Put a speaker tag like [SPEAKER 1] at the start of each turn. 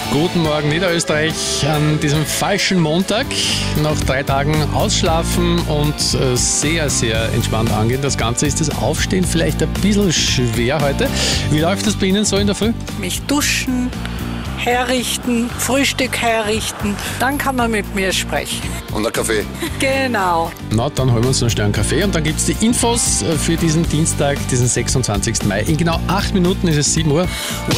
[SPEAKER 1] Guten Morgen Niederösterreich an diesem falschen Montag. Nach 3 Tagen ausschlafen und sehr, sehr entspannt angehen. Das Ganze ist das Aufstehen vielleicht ein bisschen schwer heute. Wie läuft das bei Ihnen so in der Früh?
[SPEAKER 2] Mich duschen, herrichten, Frühstück herrichten, dann kann man mit mir sprechen.
[SPEAKER 3] Und ein Kaffee.
[SPEAKER 2] Genau.
[SPEAKER 1] Na, dann holen wir uns noch schnell einen Kaffee und dann gibt es die Infos für diesen Dienstag, diesen 26. Mai. In genau 8 Minuten ist es 7 Uhr.